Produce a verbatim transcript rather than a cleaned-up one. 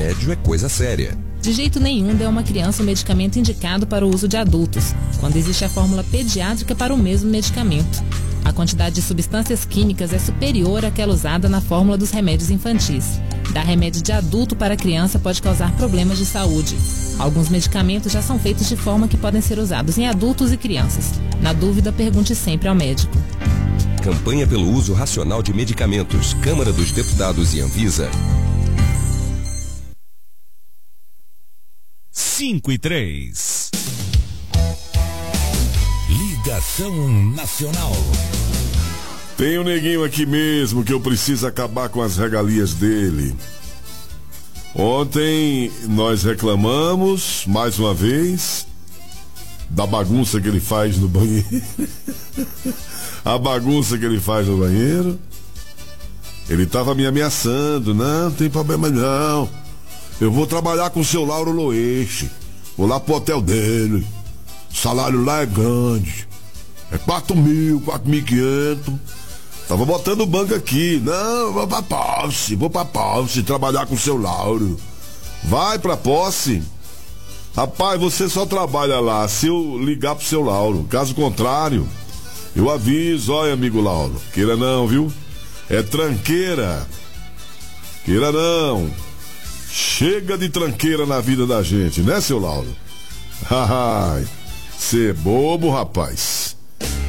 remédio é coisa séria. De jeito nenhum dê a uma criança um medicamento indicado para o uso de adultos, quando existe a fórmula pediátrica para o mesmo medicamento. A quantidade de substâncias químicas é superior àquela usada na fórmula dos remédios infantis. Dar remédio de adulto para criança pode causar problemas de saúde. Alguns medicamentos já são feitos de forma que podem ser usados em adultos e crianças. Na dúvida, pergunte sempre ao médico. Campanha pelo uso racional de medicamentos. Câmara dos Deputados e Anvisa. cinco e três. Ligação Nacional. Tem um neguinho aqui mesmo que eu preciso acabar com as regalias dele. Ontem nós reclamamos, mais uma vez, da bagunça que ele faz no banheiro. A bagunça que ele faz no banheiro. Ele tava me ameaçando. Não, não tem problema não. Eu vou trabalhar com o seu Lauro Loeste. Vou lá pro hotel dele. O salário lá é grande. É quatro mil, quatro mil e quinhentos. Tava botando o banco aqui. Não, vou pra posse. Vou pra posse trabalhar com o seu Lauro. Vai pra posse. Rapaz, você só trabalha lá se eu ligar pro seu Lauro. Caso contrário, eu aviso. Olha, amigo Lauro, queira não, viu? É tranqueira. Queira não. Chega de tranqueira na vida da gente, né, seu Lauro? Ai, cê é bobo, rapaz.